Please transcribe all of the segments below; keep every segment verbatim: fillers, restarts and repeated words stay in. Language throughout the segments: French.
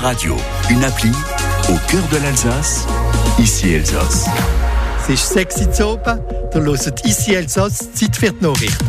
Radio, une appli au cœur de l'Alsace, ici Elsass. C'est sexy Zopa, du hörst ici Elsass, Zeit für die Nachrichten.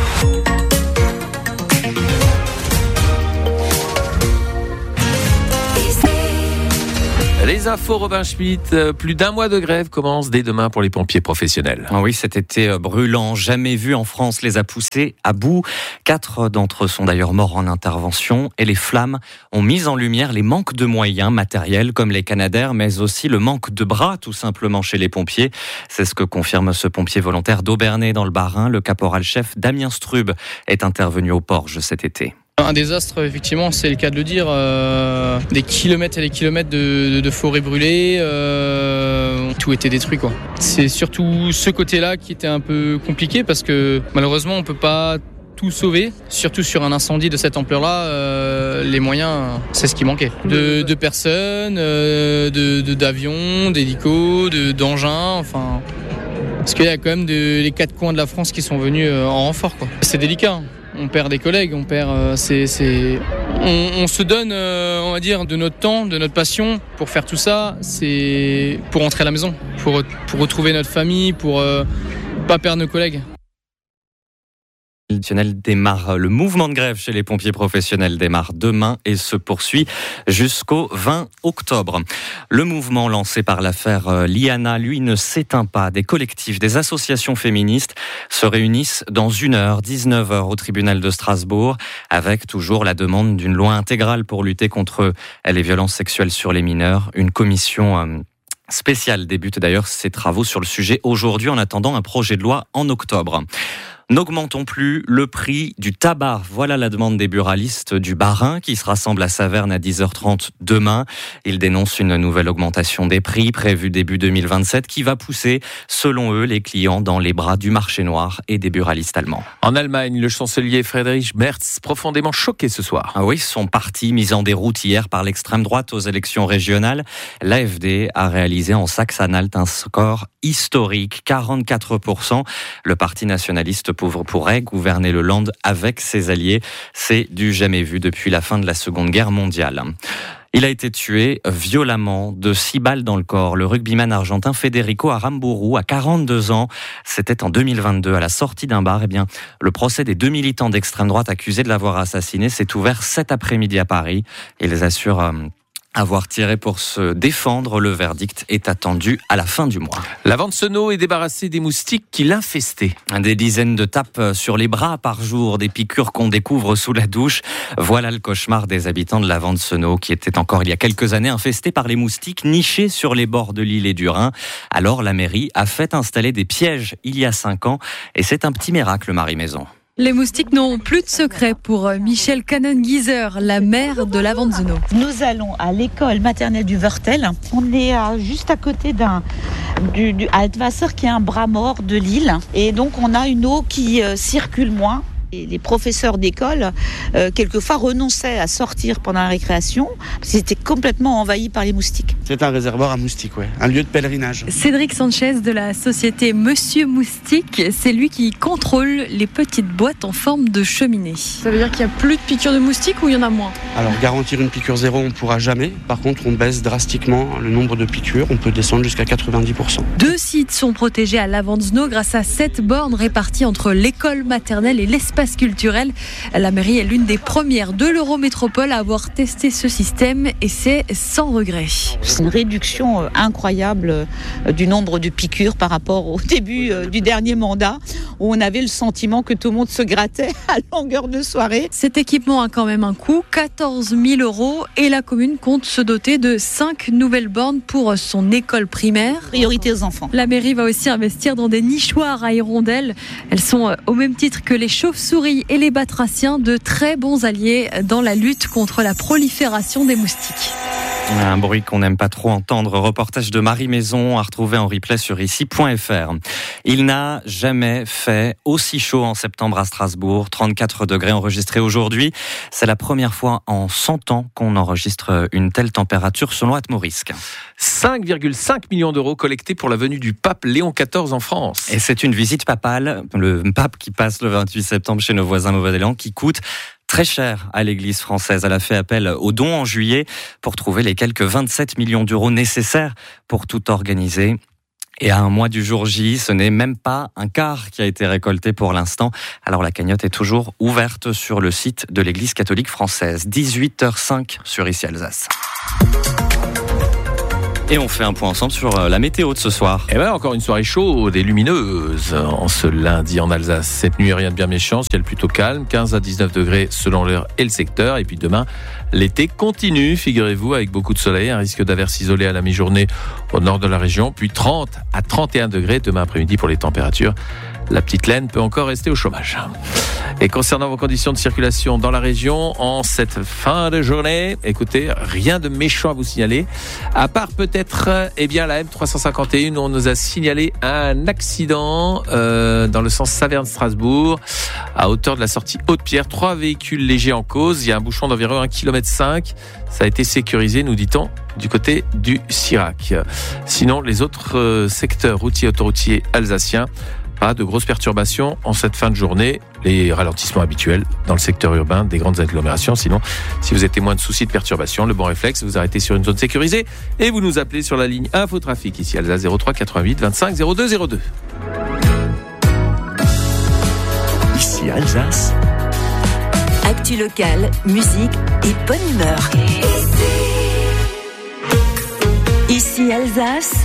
Les infos, Robin Schmitt, plus d'un mois de grève commence dès demain pour les pompiers professionnels. Ah oui, cet été brûlant, jamais vu en France, les a poussés à bout. Quatre d'entre eux sont d'ailleurs morts en intervention et les flammes ont mis en lumière les manques de moyens matériels comme les canadaires, mais aussi le manque de bras tout simplement chez les pompiers. C'est ce que confirme ce pompier volontaire d'Aubernay dans le Bas-Rhin. Le caporal-chef Damien Strub est intervenu au Porge cet été. Un désastre, effectivement, c'est le cas de le dire. Euh, des kilomètres et des kilomètres de, de, de forêt brûlée, euh, tout était détruit, quoi. C'est surtout ce côté-là qui était un peu compliqué parce que malheureusement, on peut pas tout sauver. Surtout sur un incendie de cette ampleur-là, euh, les moyens, c'est ce qui manquait. De, de personnes, euh, de, de, d'avions, d'hélicos, de, d'engins, enfin. Parce qu'il y a quand même de, les quatre coins de la France qui sont venus en renfort, quoi. C'est délicat. Hein. On perd des collègues, on perd, euh, c'est, c'est, on, on se donne, euh, on va dire, de notre temps, de notre passion pour faire tout ça. C'est pour rentrer à la maison, pour pour retrouver notre famille, pour euh, pas perdre nos collègues. Démarre, le mouvement de grève chez les pompiers professionnels démarre demain et se poursuit jusqu'au vingt octobre. Le mouvement lancé par l'affaire Liana, lui, ne s'éteint pas. Des collectifs, des associations féministes se réunissent dans une heure, dix-neuf heures au tribunal de Strasbourg, avec toujours la demande d'une loi intégrale pour lutter contre les violences sexuelles sur les mineurs. Une commission spéciale débute d'ailleurs ses travaux sur le sujet aujourd'hui en attendant un projet de loi en octobre. N'augmentons plus le prix du tabac. Voilà la demande des buralistes du Bas-Rhin qui se rassemblent à Saverne à dix heures trente demain. Ils dénoncent une nouvelle augmentation des prix prévue début deux mille vingt-sept qui va pousser, selon eux, les clients dans les bras du marché noir et des buralistes allemands. En Allemagne, le chancelier Friedrich Merz, profondément choqué ce soir. Ah oui, son parti mis en déroute hier par l'extrême droite aux élections régionales. L'A F D a réalisé en Saxe-Anhalt un score historique, quarante-quatre pour cent. Le parti nationaliste pourrait gouverner le Land avec ses alliés. C'est du jamais vu depuis la fin de la Seconde Guerre mondiale. Il a été tué violemment de six balles dans le corps. Le rugbyman argentin Federico Aramburu, à quarante-deux ans, c'était en deux mille vingt-deux à la sortie d'un bar. Eh bien, le procès des deux militants d'extrême droite accusés de l'avoir assassiné s'est ouvert cet après-midi à Paris. Ils assurent euh, avoir tiré pour se défendre. Le verdict est attendu à la fin du mois. Lavensenot est débarrassé des moustiques qui l'infestaient. Des dizaines de tapes sur les bras par jour, des piqûres qu'on découvre sous la douche. Voilà le cauchemar des habitants de Lavensenot qui étaient encore il y a quelques années infestés par les moustiques nichés sur les bords de l'île et du Rhin. Alors la mairie a fait installer des pièges il y a cinq ans et c'est un petit miracle, Marie Maison. Les moustiques n'ont plus de secret pour Michel Cannon-Gieser, la maire de Lavensenot. Nous allons à l'école maternelle du Wörtel. On est à, juste à côté d'un du, du Altwasser qui est un bras mort de l'île. Et donc on a une eau qui euh, circule moins. Et les professeurs d'école, euh, quelquefois, renonçaient à sortir pendant la récréation parce qu'ils étaient complètement envahis par les moustiques. C'est un réservoir à moustiques, ouais. Un lieu de pèlerinage. Cédric Sanchez de la société Monsieur Moustique, c'est lui qui contrôle les petites boîtes en forme de cheminée. Ça veut dire qu'il n'y a plus de piqûres de moustiques ou il y en a moins ? Alors, garantir une piqûre zéro, on ne pourra jamais. Par contre, on baisse drastiquement le nombre de piqûres. On peut descendre jusqu'à quatre-vingt-dix pour cent. Deux sites sont protégés à Lavensenot grâce à sept bornes réparties entre l'école maternelle et l'espace culturel. La mairie est l'une des premières de l'Eurométropole à avoir testé ce système et c'est sans regret. C'est une réduction incroyable du nombre de piqûres par rapport au début du dernier mandat où on avait le sentiment que tout le monde se grattait à longueur de soirée. Cet équipement a quand même un coût, quatorze mille euros, et la commune compte se doter de cinq nouvelles bornes pour son école primaire. Priorité aux enfants. La mairie va aussi investir dans des nichoirs à hirondelles. Elles sont au même titre que les chauves-souris et les batraciens de très bons alliés dans la lutte contre la prolifération des moustiques. Un bruit qu'on n'aime pas trop entendre. Reportage de Marie Maison à retrouver en replay sur ici point f r. Il n'a jamais fait aussi chaud en septembre à Strasbourg. trente-quatre degrés enregistrés aujourd'hui. C'est la première fois en cent ans qu'on enregistre une telle température selon Atmosrisque. cinq virgule cinq millions d'euros collectés pour la venue du pape Léon quatorze en France. Et c'est une visite papale, le pape qui passe le vingt-huit septembre chez nos voisins Nouvel-Zélande, qui coûte très cher à l'église française. Elle a fait appel aux dons en juillet pour trouver les quelques vingt-sept millions d'euros nécessaires pour tout organiser. Et à un mois du jour J, ce n'est même pas un quart qui a été récolté pour l'instant. Alors la cagnotte est toujours ouverte sur le site de l'Église catholique française. dix-huit heures cinq sur Ici Alsace. Et on fait un point ensemble sur la météo de ce soir. Et bien, encore une soirée chaude et lumineuse en ce lundi en Alsace. Cette nuit, rien de bien méchant, ciel plutôt calme, quinze à dix-neuf degrés selon l'heure et le secteur. Et puis demain, l'été continue, figurez-vous, avec beaucoup de soleil, un risque d'averse isolé à la mi-journée au nord de la région, puis trente à trente et un degrés demain après-midi pour les températures. La petite laine peut encore rester au chômage. Et concernant vos conditions de circulation dans la région, en cette fin de journée, écoutez, rien de méchant à vous signaler, à part peut-être eh bien, la M trois cent cinquante et un, où on nous a signalé un accident euh, dans le sens Saverne-Strasbourg, à hauteur de la sortie Haute-Pierre. Trois véhicules légers en cause, il y a un bouchon d'environ un virgule cinq kilomètres. Ça a été sécurisé, nous dit-on, du côté du Sirac. Sinon, les autres euh, secteurs routiers et autoroutiers alsaciens, pas de grosses perturbations en cette fin de journée. Les ralentissements habituels dans le secteur urbain des grandes agglomérations. Sinon, si vous êtes témoin de soucis de perturbation, le bon réflexe, vous arrêtez sur une zone sécurisée et vous nous appelez sur la ligne Infotrafic, ici Alsace zéro trois quatre-vingt-huit vingt-cinq zéro deux zéro deux. Ici Alsace. Actu locale, musique et bonne humeur. Ici Alsace.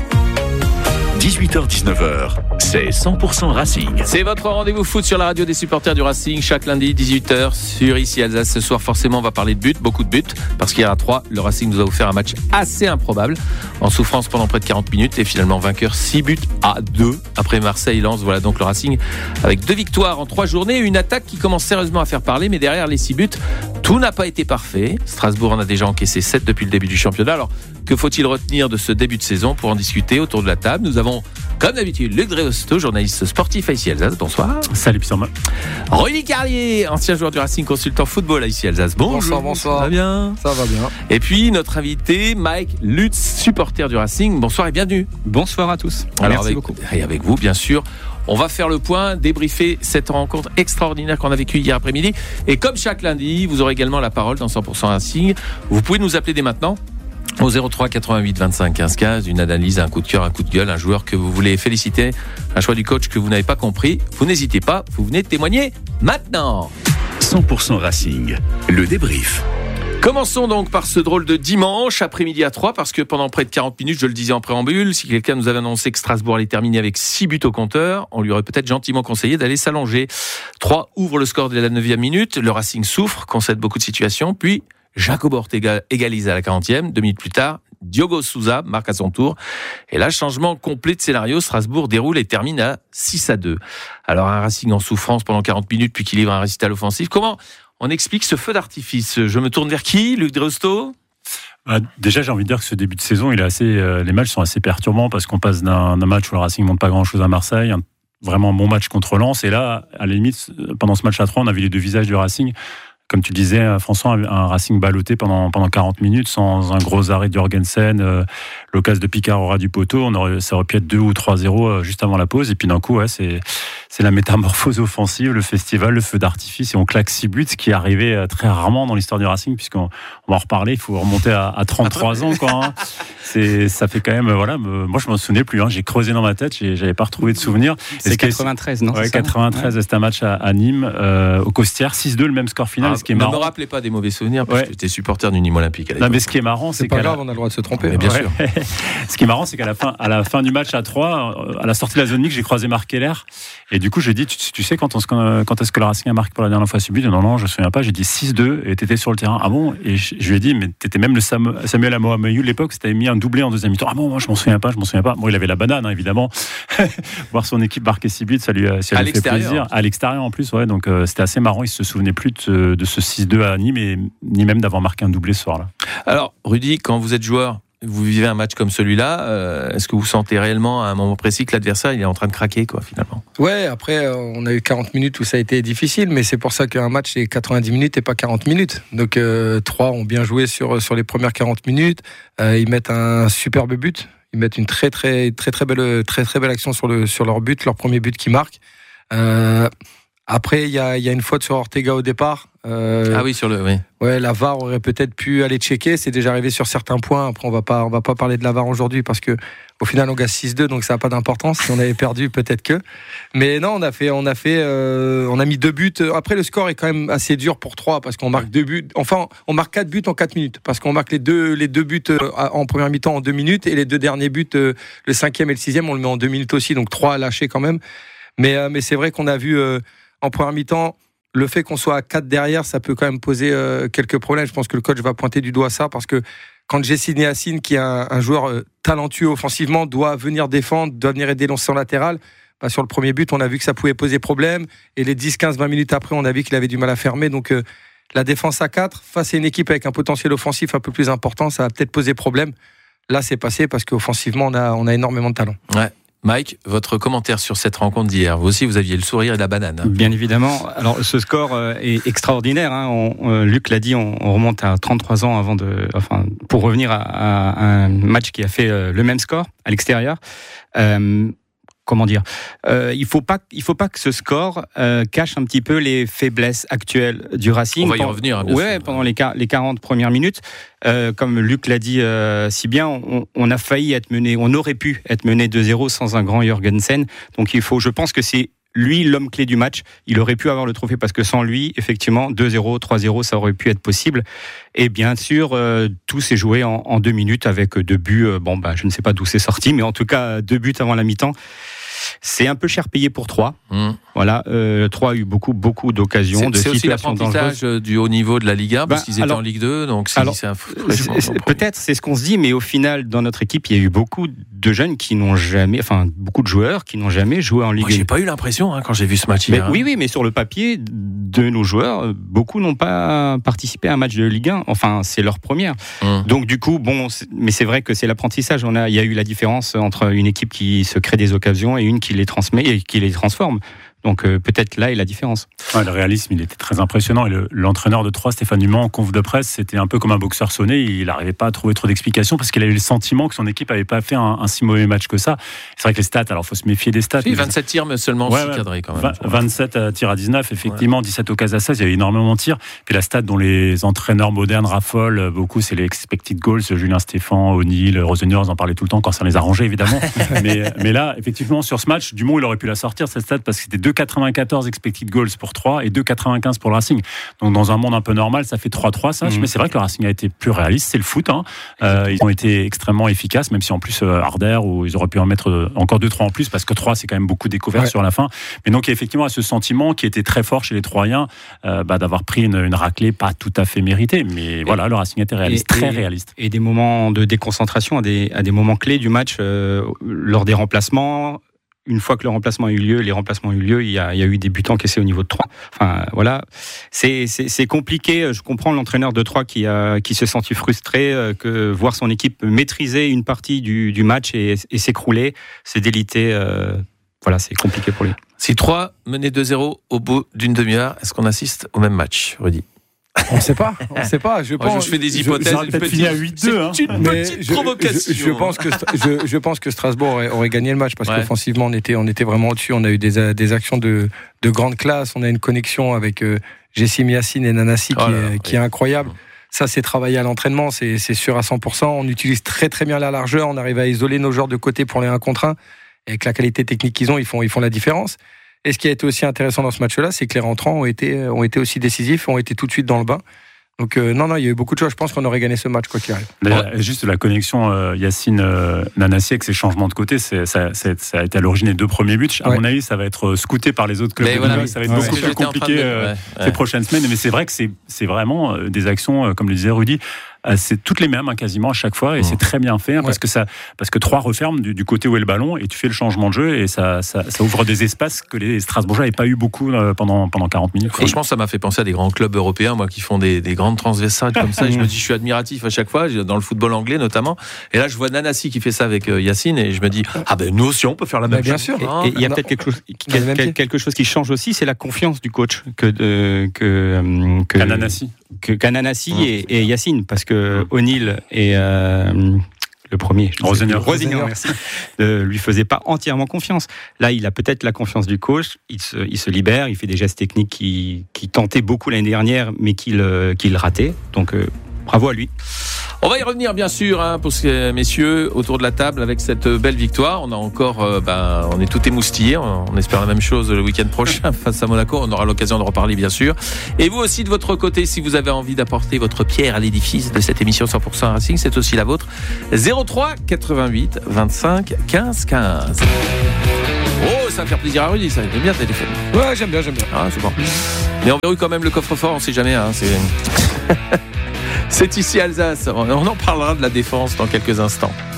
dix-huit heures dix-neuf heures, c'est cent pour cent Racing. C'est votre rendez-vous foot sur la radio des supporters du Racing, chaque lundi dix-huit heures sur Ici Alsace. Ce soir, forcément, on va parler de buts, beaucoup de buts, parce qu'hier à trois, le Racing nous a offert un match assez improbable, en souffrance pendant près de quarante minutes, et finalement vainqueur six buts à deux, après Marseille-Lens. Voilà donc le Racing avec deux victoires en trois journées, une attaque qui commence sérieusement à faire parler, mais derrière les six buts, tout n'a pas été parfait. Strasbourg en a déjà encaissé sept depuis le début du championnat. Alors, que faut-il retenir de ce début de saison? Pour en discuter autour de la table, nous avons comme d'habitude, Luc Dreosto, journaliste sportif à Ici Alsace. Bonsoir. Salut Pierre. Rudy Carlier, ancien joueur du Racing, consultant football à Ici Alsace. Bonjour. Bonsoir, bonsoir. Ça va bien? Ça va bien. Et puis notre invité, Mike Lutz, supporter du Racing. Bonsoir et bienvenue. Bonsoir à tous. Alors Merci avec, beaucoup. Et avec vous, bien sûr. On va faire le point, débriefer cette rencontre extraordinaire qu'on a vécue hier après-midi. Et comme chaque lundi, vous aurez également la parole dans cent pour cent Racing. Vous pouvez nous appeler dès maintenant au zéro trois quatre-vingt-huit vingt-cinq quinze quinze, une analyse, un coup de cœur, un coup de gueule, un joueur que vous voulez féliciter, un choix du coach que vous n'avez pas compris. Vous n'hésitez pas, vous venez de témoigner maintenant. cent pour cent Racing, le débrief. Commençons donc par ce drôle de dimanche après-midi à trois, parce que pendant près de quarante minutes, je le disais en préambule, si quelqu'un nous avait annoncé que Strasbourg allait terminer avec six buts au compteur, on lui aurait peut-être gentiment conseillé d'aller s'allonger. trois ouvre le score dès la neuvième minute, le Racing souffre, concède beaucoup de situations, puis Jacob Ortega égalise à la quarantième, deux minutes plus tard, Diogo Souza marque à son tour. Et là, changement complet de scénario, Strasbourg déroule et termine à six à deux. Alors un Racing en souffrance pendant quarante minutes, puis qui livre un récital offensif. Comment on explique ce feu d'artifice? Je me tourne vers qui, Luc Dreosto? Bah, déjà, j'ai envie de dire que ce début de saison, il est assez, euh, les matchs sont assez perturbants parce qu'on passe d'un, d'un match où le Racing ne monte pas grand-chose à Marseille, un vraiment bon match contre Lens. Et là, à la limite, pendant ce match à trois, on a vu les deux visages du Racing. Comme tu le disais, François, un Racing ballotté pendant, pendant quarante minutes sans un gros arrêt de Jorgensen, euh, l'occasion de Picard au ras du poteau. On aurait, ça aurait pu être deux ou trois zéro euh, juste avant la pause. Et puis d'un coup, ouais, c'est, c'est la métamorphose offensive, le festival, le feu d'artifice. Et on claque six buts, ce qui est arrivé euh, très rarement dans l'histoire du Racing, puisqu'on on va en reparler. Il faut remonter à, à trente-trois ans, quoi. Hein. C'est, ça fait quand même, voilà. Me, moi, je m'en souvenais plus. Hein. J'ai creusé dans ma tête. J'ai, j'avais pas retrouvé de souvenirs. C'est quatre-vingt-treize, non? Ouais, c'est quatre-vingt-treize. Ouais. C'était un match à, à Nîmes, euh, au Costières, six deux, le même score final. Ah, ce qui est ne marrant. me rappelez pas des mauvais souvenirs, parce ouais. que j'étais supporter du Nîmes Olympique à l'époque. Non, mais ce qui est marrant, c'est, c'est pas qu'à grave, la... on a le droit de se tromper. Mais bien ouais. sûr. Ce qui est marrant, c'est qu'à la fin, à la fin du match à trois, à la sortie de la zone mixte, j'ai croisé Marc Keller. Et du coup, j'ai dit, tu, tu sais, quand, on, quand est-ce que le Racing a marqué pour la dernière fois subi? Non, non, je me souviens pas. J'ai dit six deux et t'étais sur le terrain. Ah bon? Et je, je lui ai dit, mais t'étais même le Sam, Samuel Amoameyu de l'époque, c'était mis un doublé en deuxième mi-temps. Ah bon, moi, je m'en souviens pas, je m'en souviens pas. Bon, il avait la banane, hein, évidemment. Voir son équipe marquer six buts, ça lui, ça lui fait plaisir. À l'extérieur, en plus, ouais. Donc, euh, c'était assez marrant. Il se souvenait plus de, de ce six deux à Nîmes et ni même d'avoir marqué un doublé ce soir-là. Alors, Rudy, quand vous êtes joueur, vous vivez un match comme celui-là, euh, est-ce que vous sentez réellement à un moment précis que l'adversaire il est en train de craquer, quoi, finalement? Ouais, après, on a eu quarante minutes où ça a été difficile, mais c'est pour ça qu'un match c'est quatre-vingt-dix minutes et pas quarante minutes. Donc, euh, trois ont bien joué sur, sur les premières quarante minutes. Euh, ils mettent un superbe but. Ils mettent une très, très, très, très belle, très, très belle action sur, le, sur leur but, leur premier but qu'ils marquent. Euh, Après, il y a, y a une faute sur Ortega au départ. Euh, ah oui, sur le. Oui. Ouais, la V A R aurait peut-être pu aller checker. C'est déjà arrivé sur certains points. Après, on va pas, on va pas parler de la V A R aujourd'hui parce que au final, on gagne six deux, donc ça n'a pas d'importance. Si on avait perdu, peut-être que. Mais non, on a fait, on a fait, euh, on a mis deux buts. Après, le score est quand même assez dur pour trois parce qu'on marque deux buts. Enfin, on marque quatre buts en quatre minutes parce qu'on marque les deux, les deux buts en première mi-temps en deux minutes et les deux derniers buts, le cinquième et le sixième, on le met en deux minutes aussi. Donc trois à lâcher quand même. Mais, euh, mais c'est vrai qu'on a vu. Euh, En première mi-temps, le fait qu'on soit à quatre derrière, ça peut quand même poser euh, quelques problèmes. Je pense que le coach va pointer du doigt ça parce que quand Yacine Yacine, qui est un, un joueur euh, talentueux offensivement, doit venir défendre, doit venir aider dans son latéral, bah, sur le premier but, on a vu que ça pouvait poser problème. Et les dix, quinze, vingt minutes après, on a vu qu'il avait du mal à fermer. Donc euh, la défense à quatre, face à une équipe avec un potentiel offensif un peu plus important, ça va peut-être poser problème. Là, c'est passé parce qu'offensivement, on a, on a énormément de talent. Ouais. Mike, votre commentaire sur cette rencontre d'hier. Vous aussi, vous aviez le sourire et la banane. Hein. Bien évidemment. Alors, ce score est extraordinaire. Hein. On, euh, Luc l'a dit, on, on remonte à trente-trois ans avant de, enfin, pour revenir à, à un match qui a fait euh, le même score à l'extérieur. Euh, Comment dire euh, Il faut pas, il faut pas que ce score euh, cache un petit peu les faiblesses actuelles du Racing. On va y revenir. Bien ouais, sûr. pendant les, les quarante premières minutes, euh, comme Luc l'a dit euh, si bien, on, on a failli être mené, on aurait pu être mené deux zéro sans un grand Jorgensen. Donc il faut, je pense que c'est lui l'homme clé du match. Il aurait pu avoir le trophée parce que sans lui, effectivement, deux zéro, trois zéro, ça aurait pu être possible. Et bien sûr, euh, tout s'est joué en, en deux minutes avec deux buts. Euh, bon, bah, je ne sais pas d'où c'est sorti, mais en tout cas deux buts avant la mi-temps. C'est un peu cher payé pour Troyes. Mmh. Voilà, euh, Troyes a eu beaucoup, beaucoup d'occasions, c'est, de c'est situations dangereuses. C'est aussi l'apprentissage du haut niveau de la Ligue un, parce bah, qu'ils étaient alors, en Ligue deux, donc c'est, alors, c'est un c'est, c'est, peut-être, c'est ce qu'on se dit, mais au final, dans notre équipe, il y a eu beaucoup de jeunes qui n'ont jamais, enfin, beaucoup de joueurs qui n'ont jamais joué en Ligue un. Moi, j'ai pas eu l'impression hein, quand j'ai vu ce match hier. Hein. Oui, oui, mais sur le papier de nos joueurs, beaucoup n'ont pas participé à un match de Ligue un. Enfin, c'est leur première. Mmh. Donc, du coup, bon, c'est, mais c'est vrai que c'est l'apprentissage. On a, il y a eu la différence entre une équipe qui se crée des occasions et une qui les transmet et qui les transforme. Donc euh, peut-être là est la différence. Ouais, le réalisme, il était très impressionnant. Et le, l'entraîneur de Troyes, Stéphane Dumont, en conf de presse, c'était un peu comme un boxeur sonné. Il n'arrivait pas à trouver trop d'explications parce qu'il avait le sentiment que son équipe n'avait pas fait un, un si mauvais match que ça. C'est vrai que les stats, alors il faut se méfier des stats. Si, vingt-sept tirs, mais seulement ouais, six ouais, cadrés quand même. vingt-sept tirs à dix-neuf, effectivement, ouais. dix-sept occasions à seize, il y avait énormément de tirs. Puis la stat dont les entraîneurs modernes raffolent beaucoup, c'est les expected goals. Julien Stéphan, O'Neill, Rosenior, ils en parlaient tout le temps quand ça les arrangeait, évidemment. mais, mais là, effectivement, sur ce match, Dumont, il aurait pu la sortir, cette stat, parce que c'était deux virgule quatre-vingt-quatorze expected goals pour Troyes et deux virgule quatre-vingt-quinze pour le Racing. Donc dans un monde un peu normal, ça fait trois trois, ça. Mmh. Mais c'est vrai que le Racing a été plus réaliste, c'est le foot. Hein. Euh, ils ont été extrêmement efficaces, même si en plus euh, Harder, où ils auraient pu en mettre encore deux trois en plus, parce que Troyes, c'est quand même beaucoup découvert ouais. sur la fin. Mais donc effectivement, ce sentiment qui était très fort chez les Troyens, euh, bah, d'avoir pris une, une raclée pas tout à fait méritée. Mais et, voilà, le Racing était réaliste, et, très et, réaliste. Et des moments de déconcentration à des, à des moments clés du match, euh, lors des remplacements. Une fois que le remplacement a eu lieu, les remplacements ont eu lieu, il y a, il y a eu des buts encaissés au niveau de Troyes. Enfin, voilà. C'est, c'est, c'est compliqué. Je comprends l'entraîneur de Troyes qui a, qui se sentit frustré, que voir son équipe maîtriser une partie du, du match et, et s'écrouler, c'est délité. Euh, voilà, c'est compliqué pour lui. Si Troyes menait deux zéro au bout d'une demi-heure, est-ce qu'on assiste au même match, Rudy? On ne sait pas, on ne sait pas. Je, pense, je fais des hypothèses. J'aurais peut-être fini à huit deux. C'est une petite je, provocation. Je, je, pense que, je, je pense que Strasbourg aurait, aurait gagné le match parce ouais. qu'offensivement, on était, on était vraiment au-dessus. On a eu des, des actions de, de grande classe. On a une connexion avec euh, Jessim Yacine et Nanassi qui, oh là, est, ouais. qui est incroyable. Ça, c'est travaillé à l'entraînement, c'est, c'est sûr à cent pour cent. On utilise très très bien la largeur. On arrive à isoler nos joueurs de côté pour les un contre un. Et avec la qualité technique qu'ils ont, ils font, ils font la différence. Et ce qui a été aussi intéressant dans ce match-là, c'est que les rentrants ont été, ont été aussi décisifs, ont été tout de suite dans le bain. Donc euh, non, non, il y a eu beaucoup de choses. Je pense qu'on aurait gagné ce match quoi qu'il arrive. D'ailleurs, ouais. Juste la connexion euh, Yacine euh, Nanassi avec ses changements de côté, c'est, ça, c'est, ça a été à l'origine des deux premiers buts. À ouais. mon avis, ça va être scouté par les autres clubs. De voilà, ça va être ouais. beaucoup plus compliqué de... euh, ouais. ces ouais. prochaines semaines. Mais c'est vrai que c'est, c'est vraiment euh, des actions, euh, comme le disait Rudy. C'est toutes les mêmes hein, quasiment à chaque fois et mmh. c'est très bien fait hein, ouais. parce que ça parce que Troyes referme du, du côté où est le ballon et tu fais le changement de jeu et ça, ça, ça ouvre des espaces que les Strasbourgeois n'avaient pas eu beaucoup euh, pendant pendant quarante minutes. Franchement, ça m'a fait penser à des grands clubs européens, moi qui font des, des grandes transversales comme ça. Et je me dis, je suis admiratif à chaque fois dans le football anglais notamment. Et là, je vois Nanassi qui fait ça avec euh, Yacine et je me dis, ah ben nous aussi on peut faire la même bien chose. Sûr. Et il y a peut-être quelque chose, quelque, quelque chose qui change aussi, c'est la confiance du coach que de, que que Nanassi. Que Nanassi mmh. et, et Yacine, parce que O'Neill et euh, le premier, Rosenior, Rosenior, merci, ne lui faisait pas entièrement confiance. Là, il a peut-être la confiance du coach, il se, il se libère, il fait des gestes techniques qui, qui tentaient beaucoup l'année dernière, mais qu'il, qu'il ratait. Donc, euh, bravo à lui. On va y revenir bien sûr, hein, pour ces messieurs autour de la table avec cette belle victoire. On a encore, euh, ben, on est tout émoustillés. On, on espère la même chose le week-end prochain face à Monaco. On aura l'occasion de reparler bien sûr. Et vous aussi de votre côté, si vous avez envie d'apporter votre pierre à l'édifice de cette émission cent pour cent Racing, c'est aussi la vôtre. zéro trois quatre-vingt-huit vingt-cinq quinze quinze. Oh, ça va faire plaisir à Rudy, ça. J'aime bien le téléphone. Ouais, j'aime bien, j'aime bien. Ah, c'est bon. Mais on verrouille quand même le coffre-fort, on sait jamais. Hein, c'est... C'est ici Alsace. On en parlera de la défense dans quelques instants.